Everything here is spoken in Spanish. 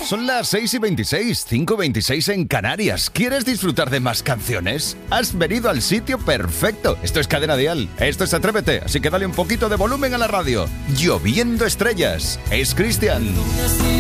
Son las 6:26, 5:26 en Canarias. ¿Quieres disfrutar de más canciones? Has venido al sitio perfecto. Esto es Cadena Dial, esto es Atrévete, así que dale un poquito de volumen a la radio. Lloviendo estrellas, es Cristian.